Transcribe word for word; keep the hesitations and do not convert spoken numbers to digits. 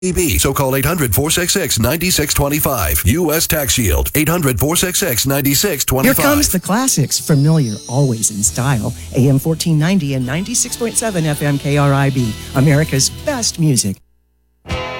So call eight hundred, four six six, nine six two five. U S Tax Shield. eight hundred, four six six, nine six two five. Here comes the classics. Familiar, always in style. A M fourteen ninety and ninety-six point seven F M K R I B. America's best music.